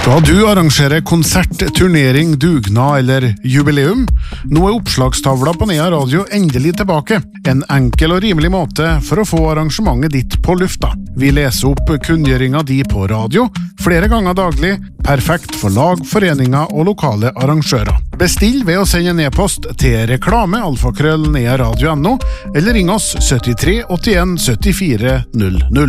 Skal du arrangere konsert, turnering, dugnad eller jubileum? Nå oppslagstavla på Nea Radio endelig tilbake. En enkel og rimelig måte for å få arrangementet ditt på lufta. Vi leser opp kunngjøringa di på radio, flere ganger daglig, perfekt for lag, foreninger og lokale arrangører. Bestill ved å sende en e-post til reklame@nearadio.no eller ring oss 73 81 74 00.